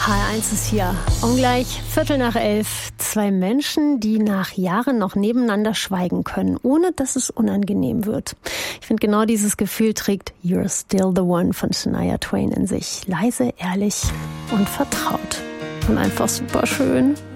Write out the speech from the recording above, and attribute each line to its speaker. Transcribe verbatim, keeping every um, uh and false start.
Speaker 1: H eins ist hier. Und gleich Viertel nach elf. Zwei Menschen, die nach Jahren noch nebeneinander schweigen können, ohne dass es unangenehm wird. Ich finde, genau dieses Gefühl trägt You're Still the One von Shania Twain in sich. Leise, ehrlich und vertraut. Und einfach super schön.